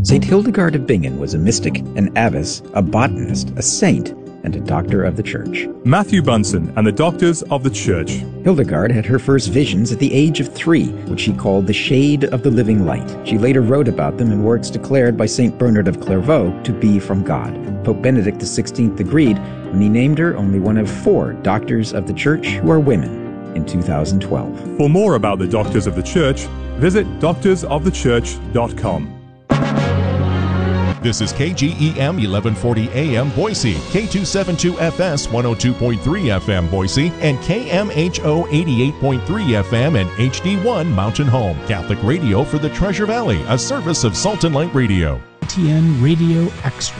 St. Hildegard of Bingen was a mystic, an abbess, a botanist, a saint, and a doctor of the Church. Matthew Bunsen and the Doctors of the Church. Hildegard had her first visions at the age of 3, which she called the shade of the living light. She later wrote about them in works declared by St. Bernard of Clairvaux to be from God. Pope Benedict XVI agreed when he named her only one of 4 doctors of the Church who are women in 2012. For more about the Doctors of the Church, visit doctorsofthechurch.com. This is KGEM 1140 AM Boise, K272FS 102.3 FM Boise, and KMHO 88.3 FM and HD1 Mountain Home. Catholic radio for the Treasure Valley, a service of Salt and Light Radio. TN Radio Extra.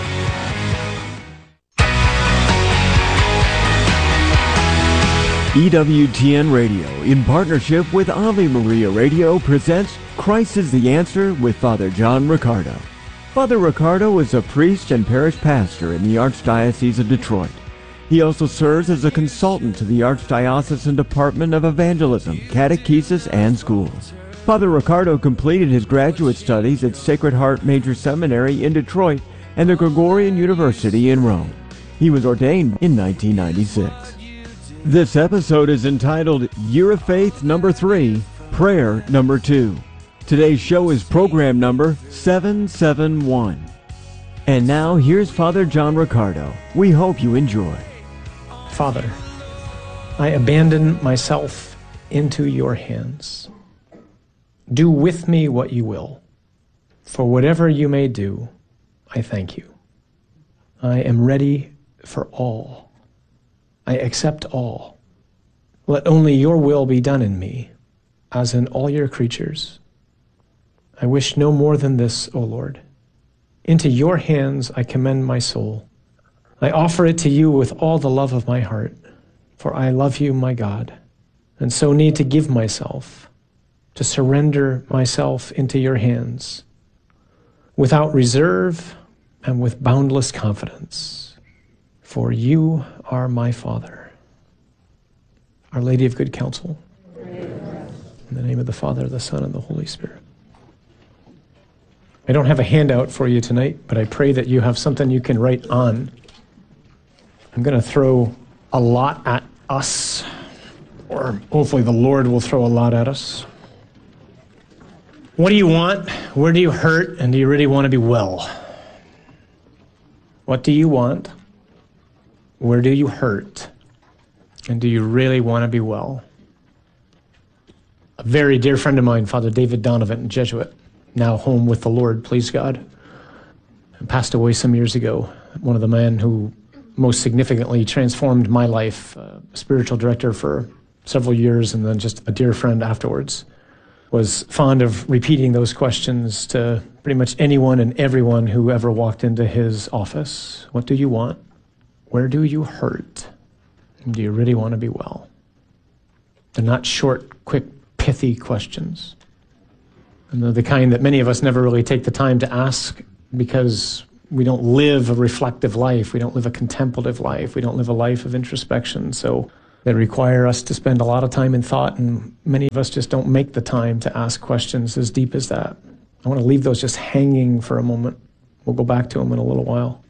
EWTN Radio, in partnership with Ave Maria Radio, presents Christ is the Answer with Father John Riccardo. Father Riccardo is a priest and parish pastor in the Archdiocese of Detroit. He also serves as a consultant to the Archdiocesan Department of Evangelism, Catechesis, and Schools. Father Riccardo completed his graduate studies at Sacred Heart Major Seminary in Detroit and the Gregorian University in Rome. He was ordained in 1996. This episode is entitled Year of Faith number 3, Prayer number 2. Today's show is program number 771. And now, here's Father John Riccardo. We hope you enjoy. Father, I abandon myself into your hands. Do with me what you will. For whatever you may do, I thank you. I am ready for all. I accept all. Let only your will be done in me, as in all your creatures. I wish no more than this, O Lord. Into your hands I commend my soul. I offer it to you with all the love of my heart, for I love you, my God, and so need to give myself, to surrender myself into your hands, without reserve and with boundless confidence, for you are my Father. Our Lady of Good Counsel, in the name of the Father, the Son, and the Holy Spirit. I don't have a handout for you tonight, but I pray that you have something you can write on. I'm going to throw a lot at us, or hopefully the Lord will throw a lot at us. What do you want? Where do you hurt? And do you really want to be well? What do you want? Where do you hurt? And do you really want to be well? A very dear friend of mine, Father David Donovan, Jesuit, now home with the Lord, please God, passed away some years ago. One of the men who most significantly transformed my life, spiritual director for several years and then just a dear friend afterwards, was fond of repeating those questions to pretty much anyone and everyone who ever walked into his office. What do you want? Where do you hurt? And do you really want to be well? They're not short, quick, pithy questions. And they're the kind that many of us never really take the time to ask because we don't live a reflective life. We don't live a contemplative life. We don't live a life of introspection. So they require us to spend a lot of time in thought, and many of us just don't make the time to ask questions as deep as that. I want to leave those just hanging for a moment. We'll go back to them in a little while.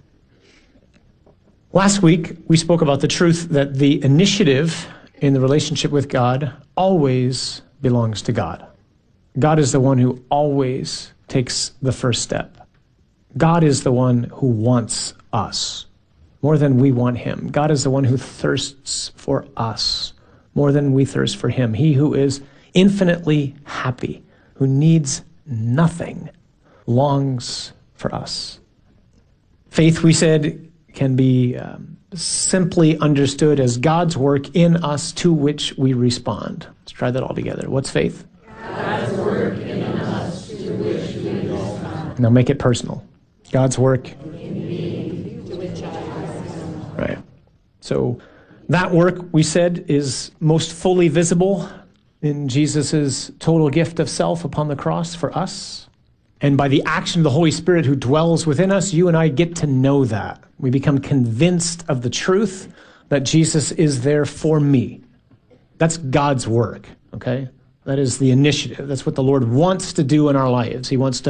Last week, we spoke about the truth that the initiative in the relationship with God always belongs to God. God is the one who always takes the first step. God is the one who wants us more than we want him. God is the one who thirsts for us more than we thirst for him. He who is infinitely happy, who needs nothing, longs for us. Faith, we said, can be simply understood as God's work in us to which we respond. Let's try that all together. What's faith? God's work in us to which we respond. Now make it personal. God's work in me to which I respond. Right. So that work, we said, is most fully visible in Jesus' total gift of self upon the cross for us. And by the action of the Holy Spirit who dwells within us, you and I get to know that. We become convinced of the truth that Jesus is there for me. That's God's work, okay? That is the initiative. That's what the Lord wants to do in our lives. He wants to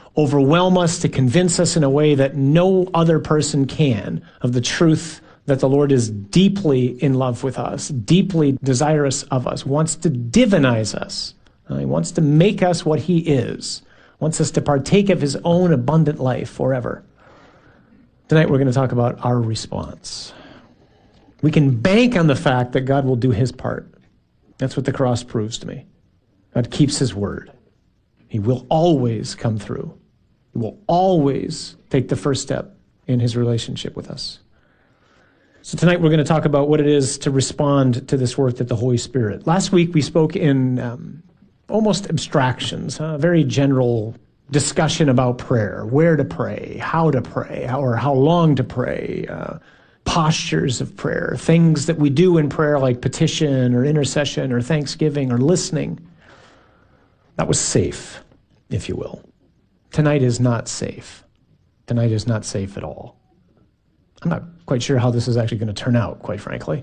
overwhelm us, to convince us in a way that no other person can of the truth that the Lord is deeply in love with us, deeply desirous of us, wants to divinize us. He wants to make us what he is, wants us to partake of his own abundant life forever. Tonight we're going to talk about our response. We can bank on the fact that God will do his part. That's what the cross proves to me. God keeps his word. He will always come through. He will always take the first step in his relationship with us. So tonight we're going to talk about what it is to respond to this work of the Holy Spirit. Last week we spoke in almost abstractions, a very general discussion about prayer, where to pray, how or how long to pray, postures of prayer, things that we do in prayer like petition or intercession or thanksgiving or listening. That was safe, if you will. Tonight is not safe. Tonight is not safe at all. I'm not quite sure how this is actually going to turn out, quite frankly.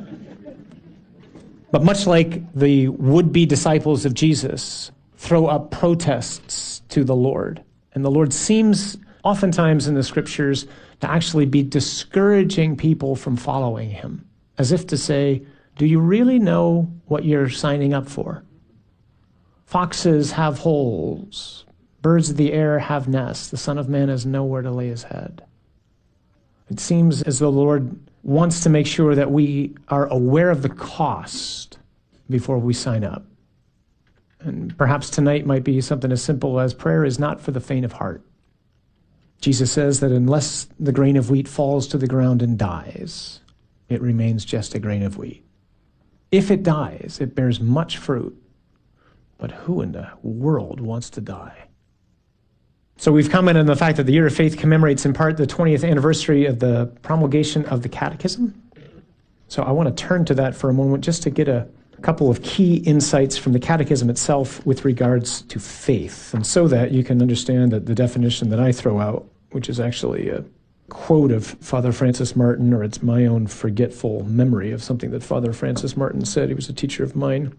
But much like the would-be disciples of Jesus throw up protests to the Lord, and the Lord seems oftentimes in the scriptures to actually be discouraging people from following him, as if to say, do you really know what you're signing up for? Foxes have holes, birds of the air have nests, the Son of Man has nowhere to lay his head. It seems as though the Lord wants to make sure that we are aware of the cost before we sign up. And perhaps tonight might be something as simple as prayer is not for the faint of heart. Jesus says that unless the grain of wheat falls to the ground and dies, it remains just a grain of wheat. If it dies, it bears much fruit. But who in the world wants to die? So we've commented on the fact that the Year of Faith commemorates in part the 20th anniversary of the promulgation of the Catechism. So I want to turn to that for a moment just to get a couple of key insights from the Catechism itself with regards to faith, and so that you can understand that the definition that I throw out, which is actually a quote of Father Francis Martin, or it's my own forgetful memory of something that Father Francis Martin said. He was a teacher of mine.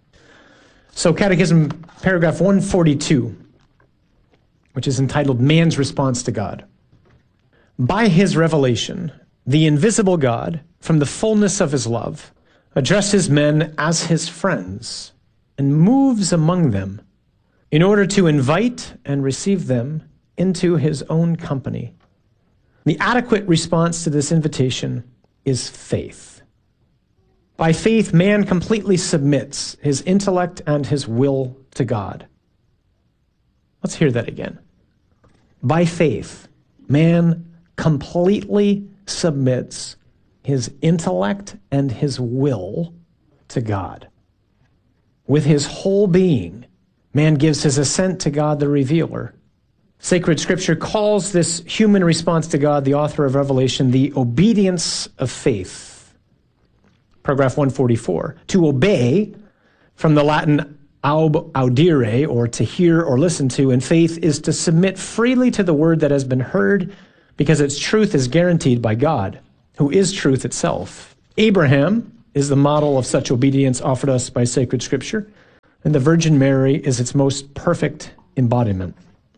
So Catechism, paragraph 142, which is entitled Man's Response to God. By his revelation, the invisible God, from the fullness of his love, addresses men as his friends and moves among them in order to invite and receive them into his own company. The adequate response to this invitation is faith. By faith, man completely submits his intellect and his will to God. Let's hear that again. By faith, man completely submits his intellect and his will to God. With his whole being, man gives his assent to God the revealer. Sacred Scripture calls this human response to God, the author of Revelation, the obedience of faith. Paragraph 144. To obey, from the Latin audire, or to hear or listen to, in faith is to submit freely to the word that has been heard, because its truth is guaranteed by God, who is truth itself. Abraham is the model of such obedience offered us by sacred Scripture, and the Virgin Mary is its most perfect embodiment.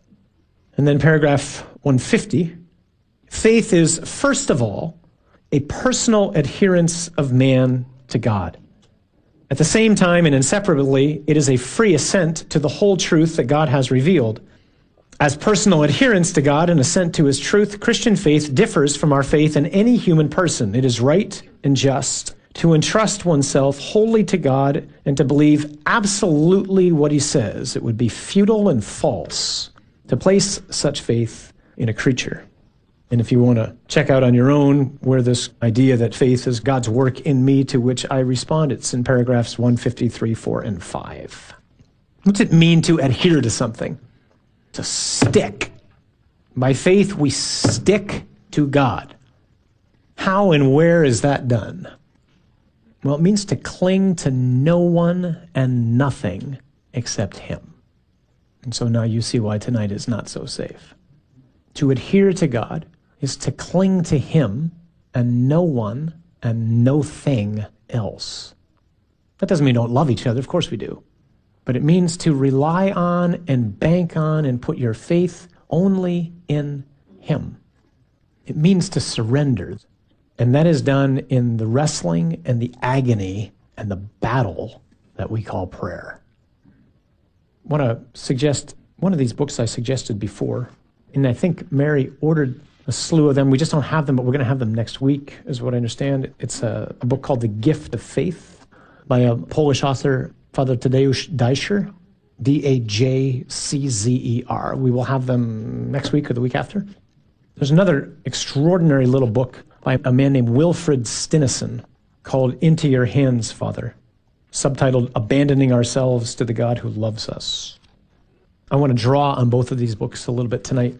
And then paragraph 150, faith is, first of all, a personal adherence of man to God. At the same time and inseparably, it is a free assent to the whole truth that God has revealed. As personal adherence to God and assent to his truth, Christian faith differs from our faith in any human person. It is right and just to entrust oneself wholly to God and to believe absolutely what he says. It would be futile and false to place such faith in a creature. And if you want to check out on your own where this idea that faith is God's work in me to which I respond, it's in paragraphs 153, 4, and 5. What's it mean to adhere to something? To stick. By faith, we stick to God. How and where is that done? Well, it means to cling to no one and nothing except him. And so now you see why tonight is not so safe. To adhere to God is to cling to him and no one and no thing else. That doesn't mean we don't love each other. Of course we do. but it means to rely on and bank on and put your faith only in him. It means to surrender. And that is done in the wrestling and the agony and the battle that we call prayer. I want to suggest one of these books I suggested before, and I think Mary ordered a slew of them. We just don't have them, but we're going to have them next week, is what I understand. It's a book called The Gift of Faith by a Polish author, Father Tadeusz Dajcer, D-A-J-C-Z-E-R. We will have them next week or the week after. There's another extraordinary little book by a man named Wilfred Stinnesen called Into Your Hands, Father, subtitled Abandoning Ourselves to the God Who Loves Us. I want to draw on both of these books a little bit tonight.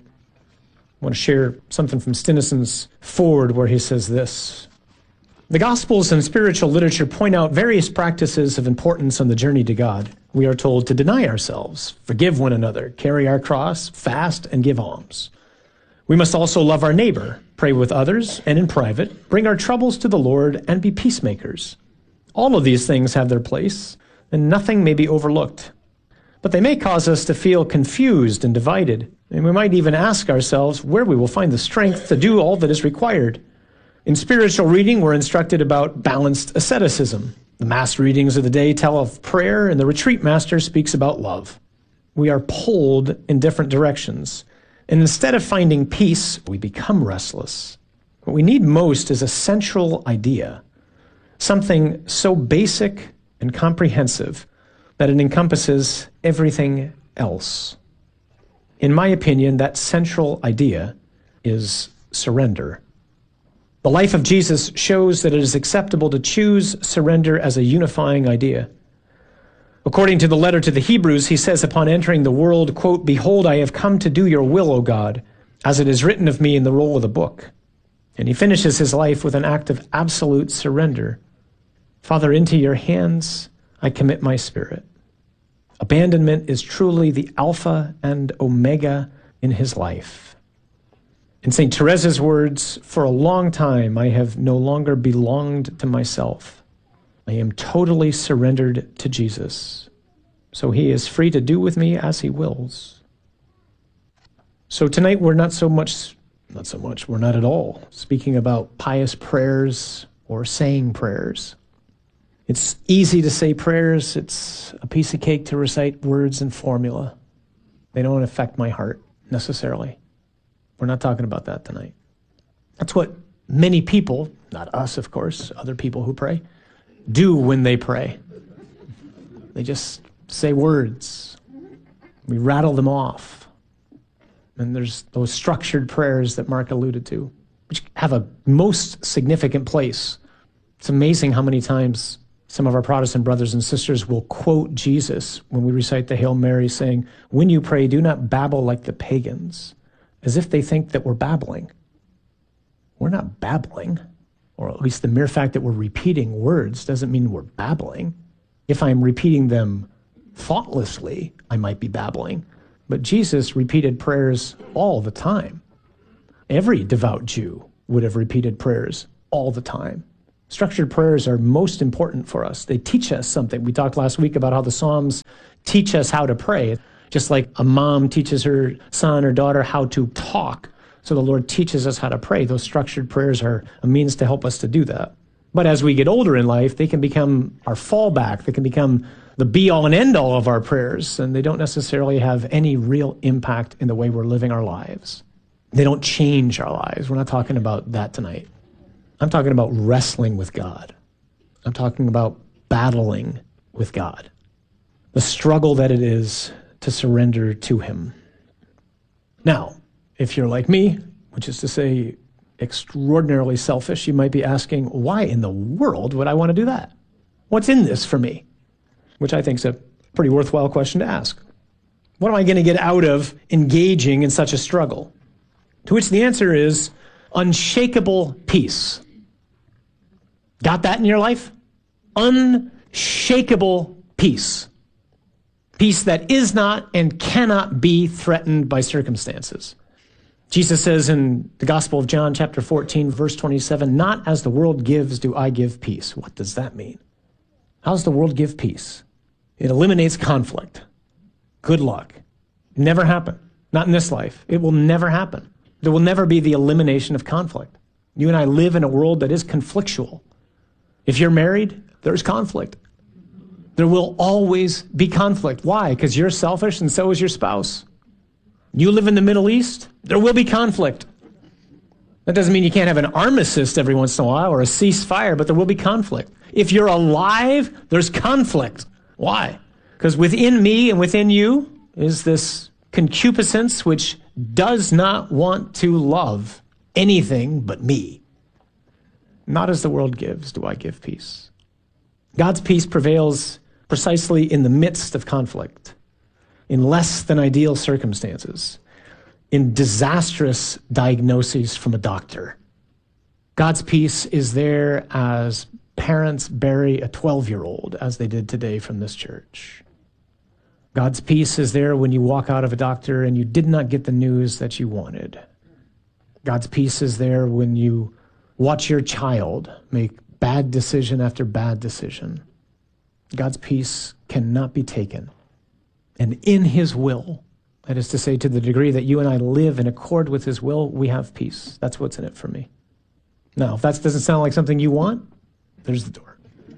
I want to share something from Stinnesen's foreword where he says this: the Gospels and spiritual literature point out various practices of importance on the journey to God. We are told to deny ourselves, forgive one another, carry our cross, fast, and give alms. We must also love our neighbor, pray with others, and in private, bring our troubles to the Lord and be peacemakers. All of these things have their place, and nothing may be overlooked. But they may cause us to feel confused and divided, and we might even ask ourselves where we will find the strength to do all that is required. In spiritual reading, we're instructed about balanced asceticism. The mass readings of the day tell of prayer, and the retreat master speaks about love. We are pulled in different directions, and instead of finding peace, we become restless. What we need most is a central idea, something so basic and comprehensive that it encompasses everything else. In my opinion, that central idea is surrender. The life of Jesus shows that it is acceptable to choose surrender as a unifying idea. According to the letter to the Hebrews, he says upon entering the world, quote, "Behold, I have come to do your will, O God, as it is written of me in the roll of the book." And he finishes his life with an act of absolute surrender. Father, into your hands I commit my spirit. Abandonment is truly the Alpha and Omega in his life. In St. Teresa's words, for a long time I have no longer belonged to myself. I am totally surrendered to Jesus. So he is free to do with me as he wills. So tonight we're not at all speaking about pious prayers or saying prayers. It's easy to say prayers. It's a piece of cake to recite words and formula. They don't affect my heart necessarily. We're not talking about that tonight. That's what many people, not us, of course, other people who pray, do when they pray. They just say words. We rattle them off. And there's those structured prayers that Mark alluded to, which have a most significant place. It's amazing how many times some of our Protestant brothers and sisters will quote Jesus when we recite the Hail Mary, saying, "When you pray, do not babble like the pagans," as if they think that we're babbling. We're not babbling, or at least the mere fact that we're repeating words doesn't mean we're babbling. If I'm repeating them thoughtlessly, I might be babbling. But Jesus repeated prayers all the time. Every devout Jew would have repeated prayers all the time. Structured prayers are most important for us. They teach us something. We talked last week about how the Psalms teach us how to pray. Just like a mom teaches her son or daughter how to talk, so the Lord teaches us how to pray. Those structured prayers are a means to help us to do that. But as we get older in life, they can become our fallback. They can become the be-all and end-all of our prayers, and they don't necessarily have any real impact in the way we're living our lives. They don't change our lives. We're not talking about that tonight. I'm talking about wrestling with God. I'm talking about battling with God. The struggle that it is to surrender to him. Now, if you're like me, which is to say extraordinarily selfish, you might be asking, why in the world would I want to do that? What's in this for me? Which I think is a pretty worthwhile question to ask. What am I going to get out of engaging in such a struggle? To which the answer is unshakable peace. Got that in your life? Unshakable peace. Peace that is not and cannot be threatened by circumstances. Jesus says in the Gospel of John, chapter 14, verse 27, "Not as the world gives do I give peace." What does that mean? How does the world give peace? It eliminates conflict. Good luck. Never happen. Not in this life. It will never happen. There will never be the elimination of conflict. You and I live in a world that is conflictual. If you're married, there's conflict. There will always be conflict. Why? Because you're selfish and so is your spouse. You live in the Middle East, there will be conflict. That doesn't mean you can't have an armistice every once in a while or a ceasefire, but there will be conflict. If you're alive, there's conflict. Why? Because within me and within you is this concupiscence which does not want to love anything but me. Not as the world gives do I give peace. God's peace prevails precisely in the midst of conflict, in less than ideal circumstances, in disastrous diagnoses from a doctor. God's peace is there as parents bury a 12-year-old, as they did today from this church. God's peace is there when you walk out of a doctor and you did not get the news that you wanted. God's peace is there when you watch your child make bad decision after bad decision. God's peace cannot be taken. And in his will, that is to say, to the degree that you and I live in accord with his will, we have peace. That's what's in it for me. Now, if that doesn't sound like something you want, there's the door.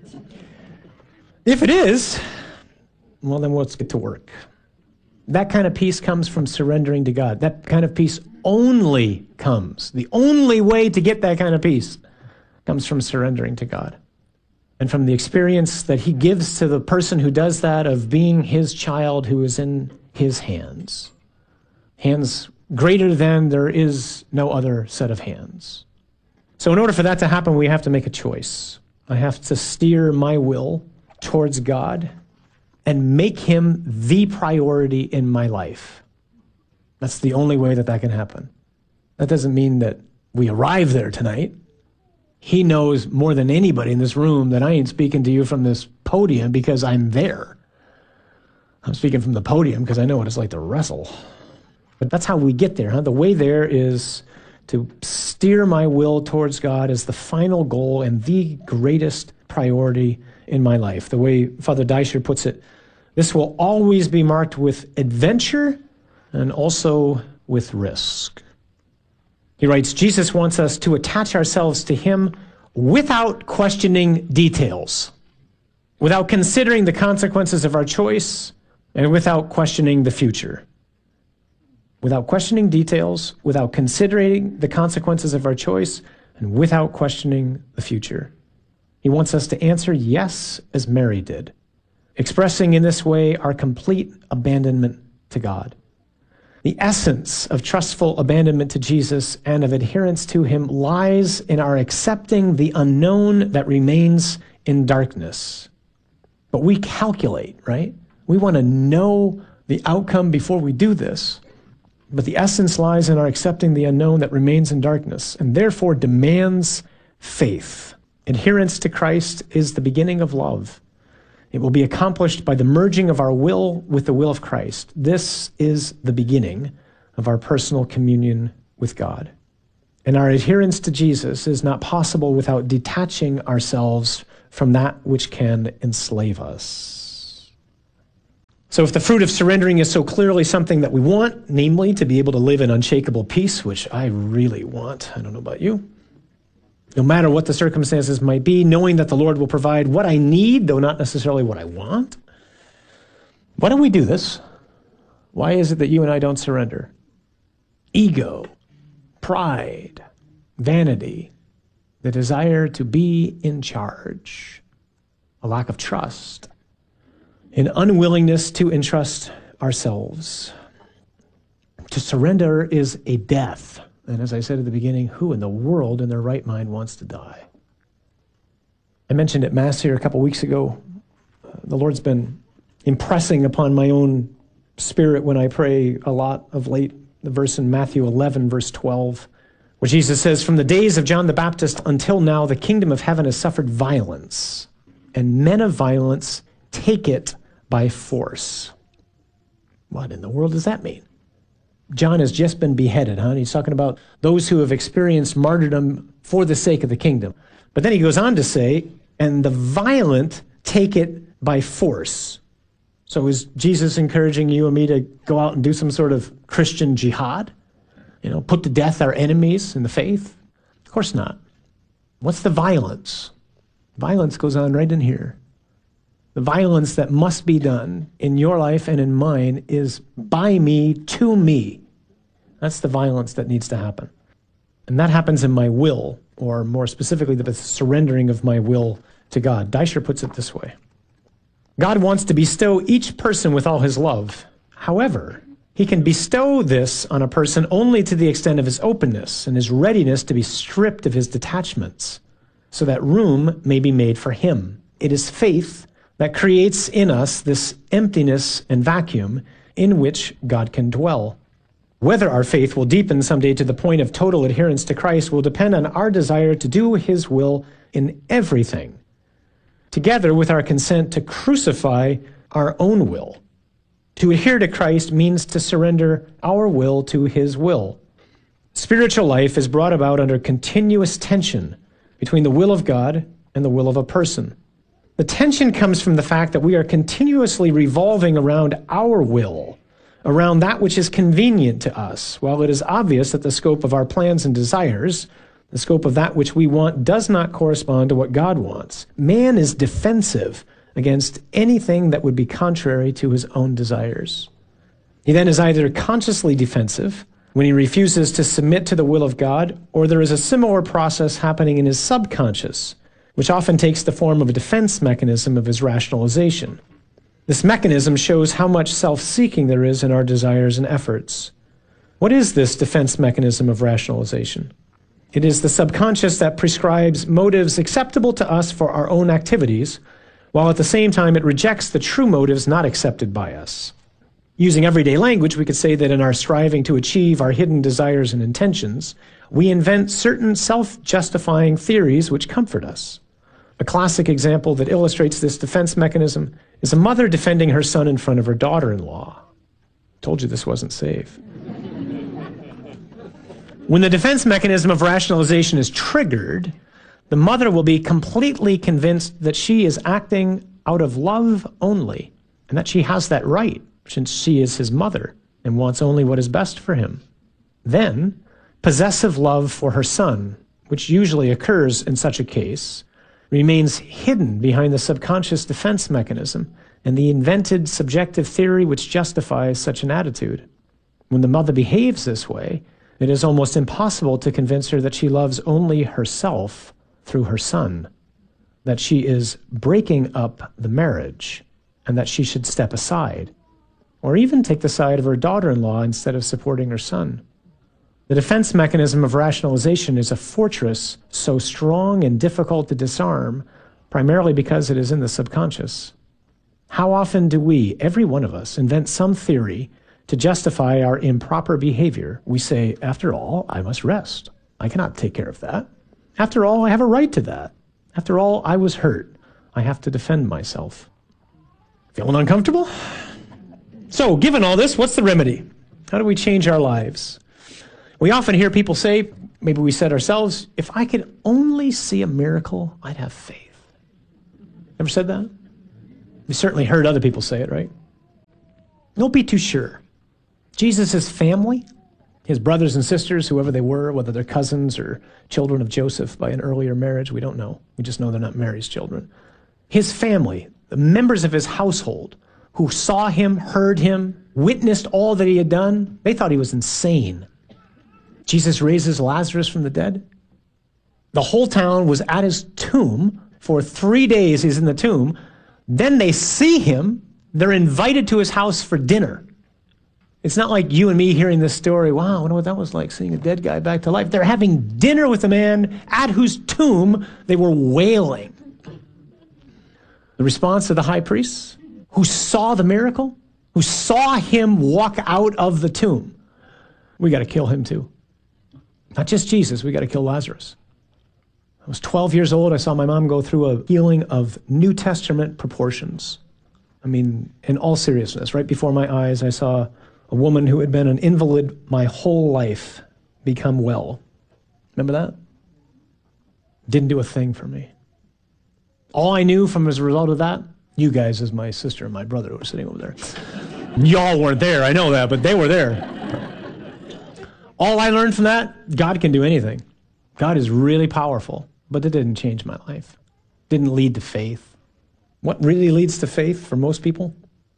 If it is, well, then let's get to work. That kind of peace comes from surrendering to God. That kind of peace only comes. The only way to get that kind of peace comes from surrendering to God. And from the experience that he gives to the person who does that of being his child who is in his hands. Hands greater than there is no other set of hands. So in order for that to happen, we have to make a choice. I have to steer my will towards God and make him the priority in my life. That's the only way that can happen. That doesn't mean that we arrive there tonight. He knows more than anybody in this room that I ain't speaking to you from this podium because I'm there. I'm speaking from the podium because I know what it's like to wrestle. But that's how we get there, huh? The way there is to steer my will towards God as the final goal and the greatest priority in my life. The way Father Deischer puts it, this will always be marked with adventure and also with risk. He writes, Jesus wants us to attach ourselves to him without questioning details, without considering the consequences of our choice, and without questioning the future. Without questioning details, without considering the consequences of our choice, and without questioning the future. He wants us to answer yes as Mary did, expressing in this way our complete abandonment to God. The essence of trustful abandonment to Jesus and of adherence to him lies in our accepting the unknown that remains in darkness. But we calculate, right? We want to know the outcome before we do this. But the essence lies in our accepting the unknown that remains in darkness and therefore demands faith. Adherence to Christ is the beginning of love. It will be accomplished by the merging of our will with the will of Christ. This is the beginning of our personal communion with God. And our adherence to Jesus is not possible without detaching ourselves from that which can enslave us. So if the fruit of surrendering is so clearly something that we want, namely to be able to live in unshakable peace, which I really want, I don't know about you, no matter what the circumstances might be, knowing that the Lord will provide what I need, though not necessarily what I want. Why don't we do this? Why is it that you and I don't surrender? Ego, pride, vanity, the desire to be in charge, a lack of trust, an unwillingness to entrust ourselves. To surrender is a death. And as I said at the beginning, who in the world in their right mind wants to die? I mentioned at Mass here a couple weeks ago, the Lord's been impressing upon my own spirit when I pray a lot of late, the verse in Matthew 11, verse 12, where Jesus says, "From the days of John the Baptist until now, the kingdom of heaven has suffered violence, and men of violence take it by force." What in the world does that mean? John has just been beheaded, huh? And he's talking about those who have experienced martyrdom for the sake of the kingdom. But then he goes on to say, and the violent take it by force. So is Jesus encouraging you and me to go out and do some sort of Christian jihad? Put to death our enemies in the faith? Of course not. What's the violence? Violence goes on right in here. The violence that must be done in your life and in mine is by me to me. That's the violence that needs to happen. And that happens in my will, or more specifically, the surrendering of my will to God. Deisher puts it this way. God wants to bestow each person with all his love. However, he can bestow this on a person only to the extent of his openness and his readiness to be stripped of his detachments, so that room may be made for him. It is faith that creates in us this emptiness and vacuum in which God can dwell. Whether our faith will deepen someday to the point of total adherence to Christ will depend on our desire to do his will in everything, together with our consent to crucify our own will. To adhere to Christ means to surrender our will to his will. Spiritual life is brought about under continuous tension between the will of God and the will of a person. The tension comes from the fact that we are continuously revolving around our will, around that which is convenient to us, while it is obvious that the scope of our plans and desires, the scope of that which we want, does not correspond to what God wants. Man is defensive against anything that would be contrary to his own desires. He then is either consciously defensive when he refuses to submit to the will of God, or there is a similar process happening in his subconscious, which often takes the form of a defense mechanism of his rationalization. This mechanism shows how much self-seeking there is in our desires and efforts. What is this defense mechanism of rationalization? It is the subconscious that prescribes motives acceptable to us for our own activities, while at the same time it rejects the true motives not accepted by us. Using everyday language, we could say that in our striving to achieve our hidden desires and intentions, we invent certain self-justifying theories which comfort us. A classic example that illustrates this defense mechanism is a mother defending her son in front of her daughter-in-law. Told you this wasn't safe. When the defense mechanism of rationalization is triggered, the mother will be completely convinced that she is acting out of love only, and that she has that right, since she is his mother and wants only what is best for him. Then, possessive love for her son, which usually occurs in such a case, remains hidden behind the subconscious defense mechanism and the invented subjective theory which justifies such an attitude. When the mother behaves this way, it is almost impossible to convince her that she loves only herself through her son, that she is breaking up the marriage, and that she should step aside, or even take the side of her daughter-in-law instead of supporting her son. The defense mechanism of rationalization is a fortress so strong and difficult to disarm, primarily because it is in the subconscious. How often do we, every one of us, invent some theory to justify our improper behavior? We say, after all, I must rest. I cannot take care of that. After all, I have a right to that. After all, I was hurt. I have to defend myself. Feeling uncomfortable? So, given all this, what's the remedy? How do we change our lives? We often hear people say, maybe we said ourselves, if I could only see a miracle, I'd have faith. Ever said that? We certainly heard other people say it, right? Don't be too sure. Jesus' family, his brothers and sisters, whoever they were, whether they're cousins or children of Joseph by an earlier marriage, we don't know. We just know they're not Mary's children. His family, the members of his household, who saw him, heard him, witnessed all that he had done, they thought he was insane. Jesus raises Lazarus from the dead. The whole town was at his tomb. For 3 days he's in the tomb. Then they see him. They're invited to his house for dinner. It's not like you and me hearing this story, wow, I wonder what that was like, seeing a dead guy back to life. They're having dinner with a man at whose tomb they were wailing. The response of the high priests, who saw the miracle, who saw him walk out of the tomb, we got to kill him too. Not just Jesus, we got to kill Lazarus. I was 12 years old. I saw my mom go through a healing of New Testament proportions. I mean, in all seriousness, right before my eyes, I saw a woman who had been an invalid my whole life become well. Remember that? Didn't do a thing for me. All I knew from as a result of that You guys as my sister and my brother who were sitting over there. Y'all weren't there, I know that, but they were there. All I learned from that, God can do anything. God is really powerful, but it didn't change my life. Didn't lead to faith. What really leads to faith for most people?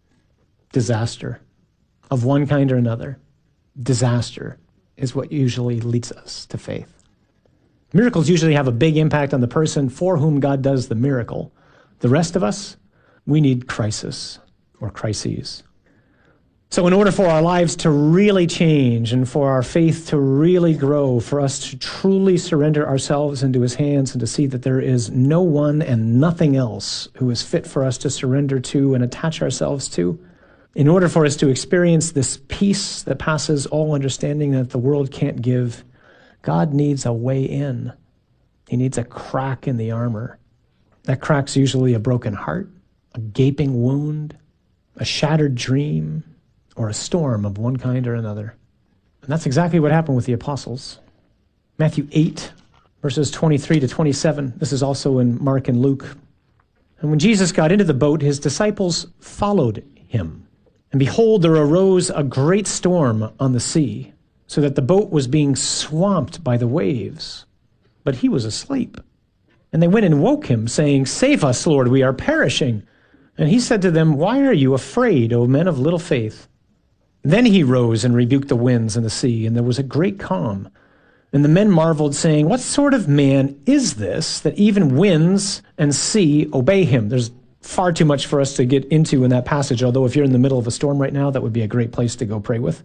Disaster of one kind or another. Disaster is what usually leads us to faith. Miracles usually have a big impact on the person for whom God does the miracle. The rest of us, we need crisis or crises. So in order for our lives to really change and for our faith to really grow, for us to truly surrender ourselves into his hands and to see that there is no one and nothing else who is fit for us to surrender to and attach ourselves to, in order for us to experience this peace that passes all understanding that the world can't give, God needs a way in. He needs a crack in the armor. That crack's usually a broken heart, a gaping wound, a shattered dream, or a storm of one kind or another. And that's exactly what happened with the apostles. Matthew 8, verses 23 to 27. This is also in Mark and Luke. And when Jesus got into the boat, his disciples followed him. And behold, there arose a great storm on the sea, so that the boat was being swamped by the waves. But he was asleep. And they went and woke him, saying, "Save us, Lord, we are perishing." And he said to them, "Why are you afraid, O men of little faith?" Then he rose and rebuked the winds and the sea, and there was a great calm. And the men marveled, saying, "What sort of man is this, that even winds and sea obey him?" There's far too much for us to get into in that passage, although if you're in the middle of a storm right now, that would be a great place to go pray with.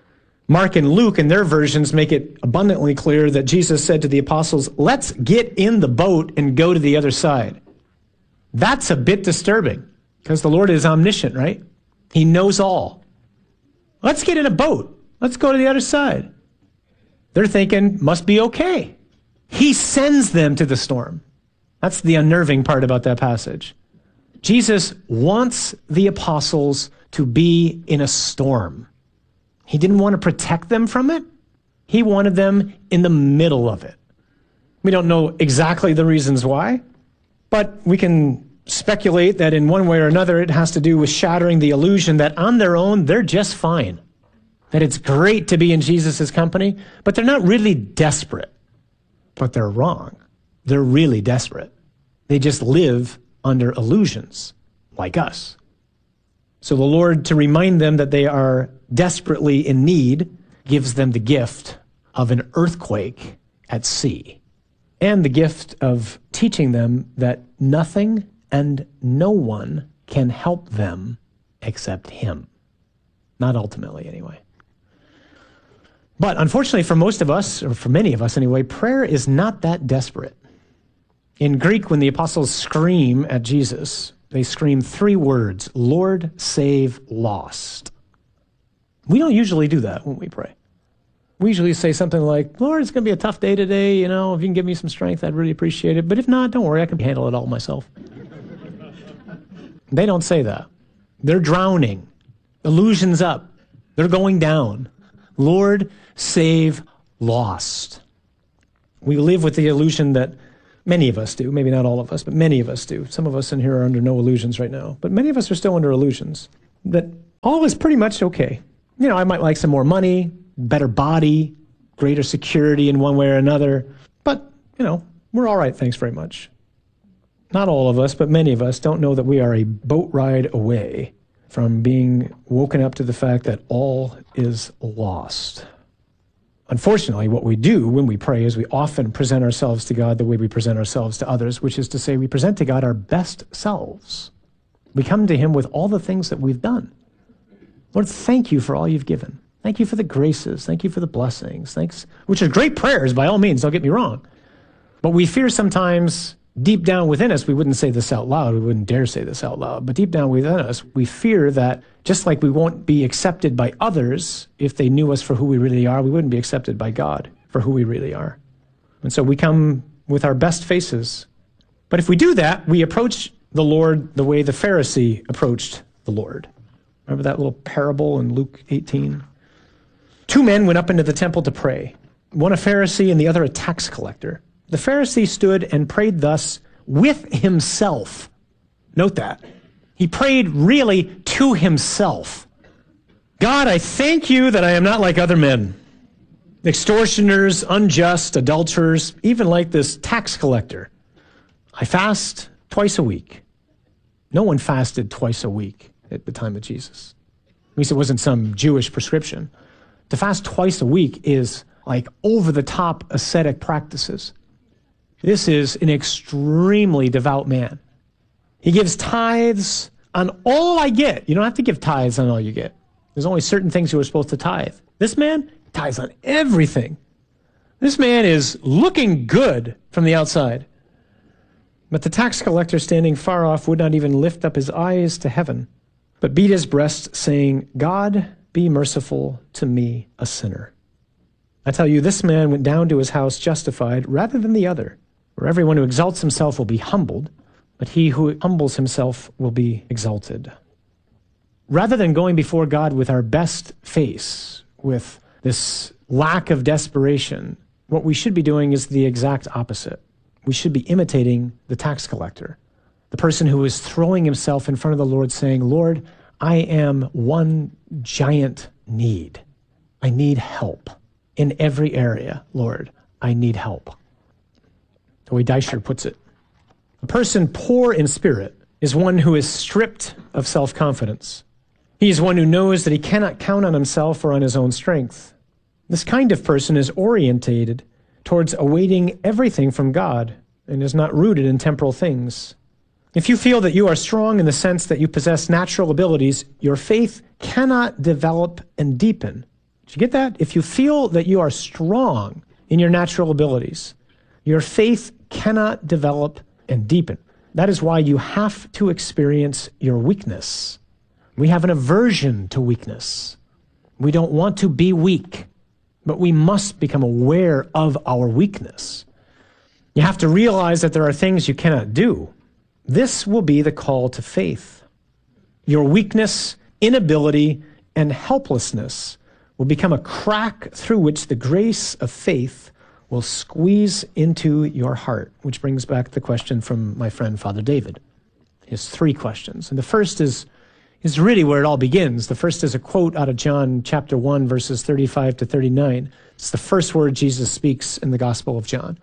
Mark and Luke, in their versions, make it abundantly clear that Jesus said to the apostles, "Let's get in the boat and go to the other side." That's a bit disturbing, because the Lord is omniscient, right? He knows all. Let's get in a boat. Let's go to the other side. They're thinking, must be okay. He sends them to the storm. That's the unnerving part about that passage. Jesus wants the apostles to be in a storm. He didn't want to protect them from it. He wanted them in the middle of it. We don't know exactly the reasons why, but we can speculate that in one way or another it has to do with shattering the illusion that on their own they're just fine, that it's great to be in Jesus' company, but they're not really desperate. But they're wrong. They're really desperate. They just live under illusions, like us. So the Lord, to remind them that they are desperately in need, gives them the gift of an earthquake at sea, and the gift of teaching them that nothing and no one can help them except him. Not ultimately, anyway. But unfortunately for most of us, or for many of us anyway, prayer is not that desperate. In Greek, when the apostles scream at Jesus, they scream 3 words: Lord, save lost. We don't usually do that when we pray. We usually say something like, Lord, it's going to be a tough day today. If you can give me some strength, I'd really appreciate it. But if not, don't worry, I can handle it all myself. They don't say that. They're drowning. Illusions up. They're going down. Lord, save lost. We live with the illusion that many of us do, maybe not all of us, but many of us do. Some of us in here are under no illusions right now, but many of us are still under illusions that all is pretty much okay. I might like some more money, better body, greater security in one way or another, but, we're all right, thanks very much. Not all of us, but many of us don't know that we are a boat ride away from being woken up to the fact that all is lost. Unfortunately, what we do when we pray is we often present ourselves to God the way we present ourselves to others, which is to say we present to God our best selves. We come to him with all the things that we've done. Lord, thank you for all you've given. Thank you for the graces. Thank you for the blessings. Thanks, which are great prayers by all means, don't get me wrong. But we fear sometimes deep down within us, we wouldn't say this out loud, we wouldn't dare say this out loud, but deep down within us, we fear that just like we won't be accepted by others if they knew us for who we really are, we wouldn't be accepted by God for who we really are. And so we come with our best faces. But if we do that, we approach the Lord the way the Pharisee approached the Lord. Remember that little parable in Luke 18? 2 men went up into the temple to pray, one a Pharisee and the other a tax collector. The Pharisee stood and prayed thus with himself. Note that. He prayed really to himself. God, I thank you that I am not like other men, extortioners, unjust, adulterers, even like this tax collector. I fast twice a week. No one fasted twice a week at the time of Jesus. At least it wasn't some Jewish prescription. To fast twice a week is like over-the-top ascetic practices. This is an extremely devout man. He gives tithes on all I get. You don't have to give tithes on all you get. There's only certain things you are supposed to tithe. This man tithes on everything. This man is looking good from the outside. But the tax collector standing far off would not even lift up his eyes to heaven, but beat his breast, saying, God, be merciful to me, a sinner. I tell you, this man went down to his house justified rather than the other. For everyone who exalts himself will be humbled, but he who humbles himself will be exalted. Rather than going before God with our best face, with this lack of desperation, what we should be doing is the exact opposite. We should be imitating the tax collector, the person who is throwing himself in front of the Lord saying, Lord, I am one giant need. I need help in every area, Lord. I need help. The way Deischer puts it, a person poor in spirit is one who is stripped of self-confidence. He is one who knows that he cannot count on himself or on his own strength. This kind of person is orientated towards awaiting everything from God and is not rooted in temporal things. If you feel that you are strong in the sense that you possess natural abilities, your faith cannot develop and deepen. Did you get that? If you feel that you are strong in your natural abilities, your faith cannot develop and deepen. That is why you have to experience your weakness. We have an aversion to weakness. We don't want to be weak, but we must become aware of our weakness. You have to realize that there are things you cannot do. This will be the call to faith. Your weakness, inability, and helplessness will become a crack through which the grace of faith will squeeze into your heart, which brings back the question from my friend Father David. He has three questions. And the first is really where it all begins. The first is a quote out of John chapter 1, verses 35 to 39. It's the first word Jesus speaks in the Gospel of John.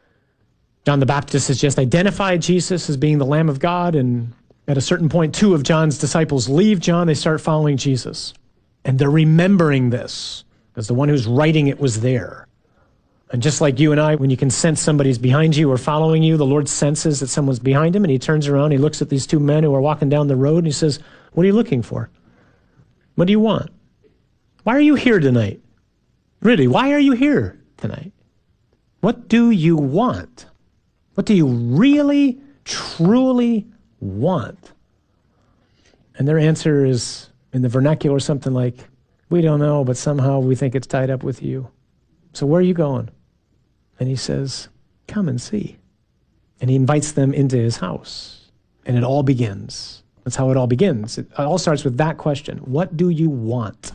John the Baptist has just identified Jesus as being the Lamb of God, and at a certain point, two of John's disciples leave John. They start following Jesus. And they're remembering this, because the one who's writing it was there. And just like you and I, when you can sense somebody's behind you or following you, the Lord senses that someone's behind him, and he turns around, he looks at these two men who are walking down the road, and he says, what are you looking for? What do you want? Why are you here tonight? Really, why are you here tonight? What do you want? What do you really, truly want? And their answer is, in the vernacular, something like, we don't know, but somehow we think it's tied up with you. So where are you going? And he says, come and see. And he invites them into his house. And it all begins. That's how it all begins. It all starts with that question. What do you want?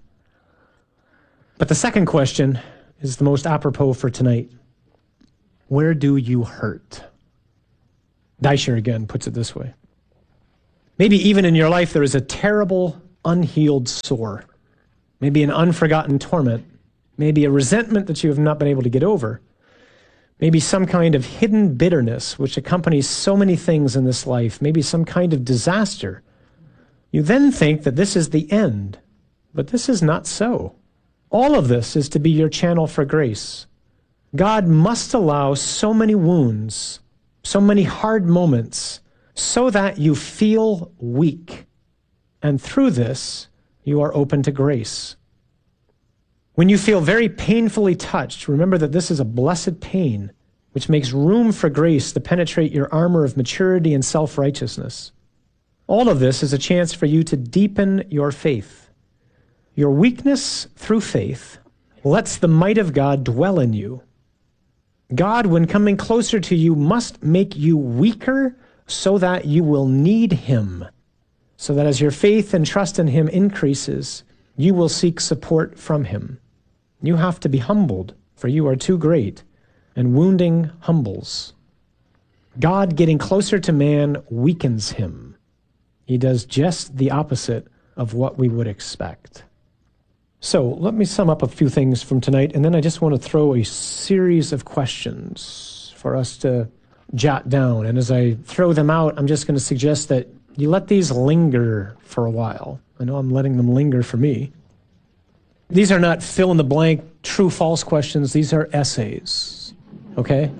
But the second question is the most apropos for tonight. Where do you hurt? Deischer again puts it this way. Maybe even in your life there is a terrible, unhealed sore. Maybe an unforgotten torment. Maybe a resentment that you have not been able to get over. Maybe some kind of hidden bitterness which accompanies so many things in this life. Maybe some kind of disaster. You then think that this is the end, but this is not so. All of this is to be your channel for grace. God must allow so many wounds, so many hard moments, so that you feel weak. And through this, you are open to grace. When you feel very painfully touched, remember that this is a blessed pain, which makes room for grace to penetrate your armor of maturity and self-righteousness. All of this is a chance for you to deepen your faith. Your weakness through faith lets the might of God dwell in you. God, when coming closer to you, must make you weaker so that you will need him, so that as your faith and trust in him increases, you will seek support from him. You have to be humbled, for you are too great, and wounding humbles. God getting closer to man weakens him. He does just the opposite of what we would expect. So let me sum up a few things from tonight, and then I just want to throw a series of questions for us to jot down. And as I throw them out, I'm just going to suggest that you let these linger for a while. I know I'm letting them linger for me. These are not fill-in-the-blank, true-false questions. These are essays, okay?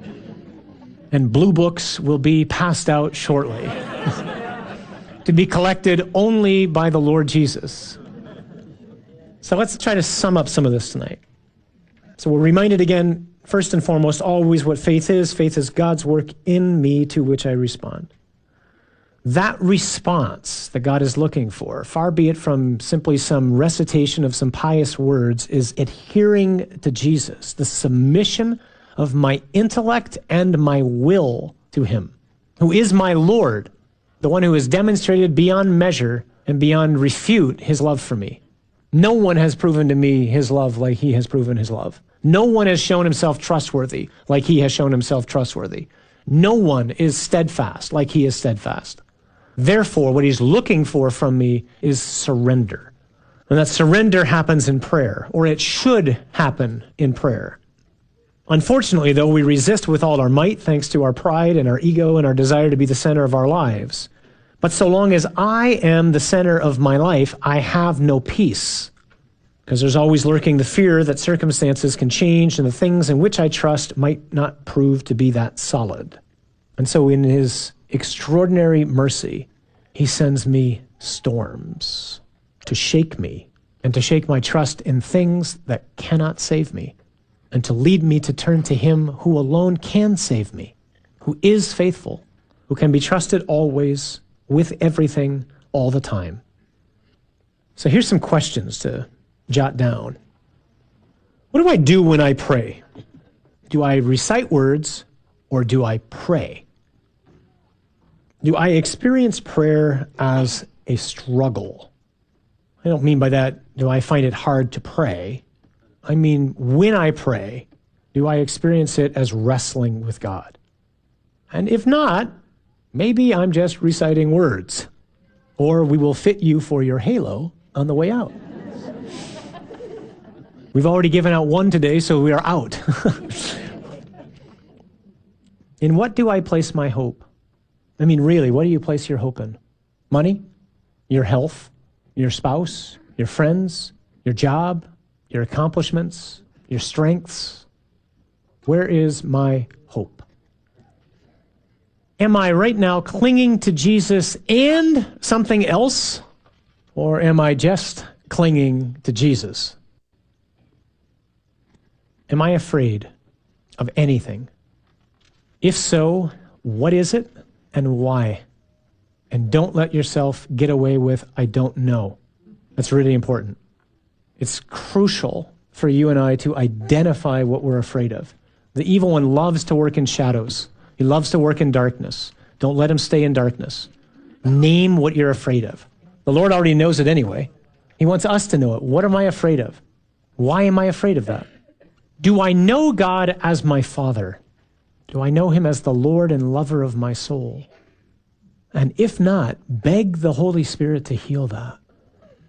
And blue books will be passed out shortly to be collected only by the Lord Jesus. So let's try to sum up some of this tonight. So we're reminded again, first and foremost, always what faith is. Faith is God's work in me to which I respond. That response that God is looking for, far be it from simply some recitation of some pious words, is adhering to Jesus, the submission of my intellect and my will to him, who is my Lord, the one who has demonstrated beyond measure and beyond refute his love for me. No one has proven to me his love like he has proven his love. No one has shown himself trustworthy like he has shown himself trustworthy. No one is steadfast like he is steadfast. Therefore, what he's looking for from me is surrender. And that surrender happens in prayer, or it should happen in prayer. Unfortunately, though, we resist with all our might thanks to our pride and our ego and our desire to be the center of our lives. But so long as I am the center of my life, I have no peace. Because there's always lurking the fear that circumstances can change and the things in which I trust might not prove to be that solid. And so in his extraordinary mercy, he sends me storms to shake me and to shake my trust in things that cannot save me and to lead me to turn to him who alone can save me, who is faithful, who can be trusted always, with everything, all the time. So here's some questions to jot down. What do I do when I pray? Do I recite words or do I pray? Do I experience prayer as a struggle? I don't mean by that, do I find it hard to pray? I mean, when I pray, do I experience it as wrestling with God? And if not, maybe I'm just reciting words, or we will fit you for your halo on the way out. We've already given out one today, so we are out. In what do I place my hope? I mean, really, what do you place your hope in? Money? Your health? Your spouse? Your friends? Your job? Your accomplishments? Your strengths? Where is my hope? Am I right now clinging to Jesus and something else? Or am I just clinging to Jesus? Am I afraid of anything? If so, what is it and why? And don't let yourself get away with, I don't know. That's really important. It's crucial for you and I to identify what we're afraid of. The evil one loves to work in shadows. He loves to work in darkness. Don't let him stay in darkness. Name what you're afraid of. The Lord already knows it anyway. He wants us to know it. What am I afraid of? Why am I afraid of that? Do I know God as my Father? Do I know him as the Lord and lover of my soul? And if not, beg the Holy Spirit to heal that.